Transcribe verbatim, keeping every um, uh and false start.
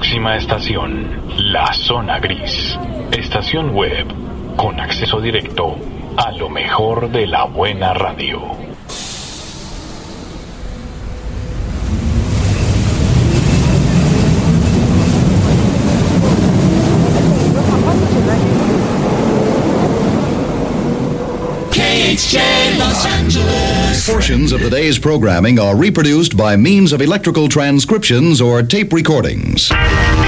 Próxima estación, La Zona Gris. Estación web con acceso directo a lo mejor de la buena radio. K H J Los Angeles. Portions of the day's programming are reproduced by means of electrical transcriptions or tape recordings.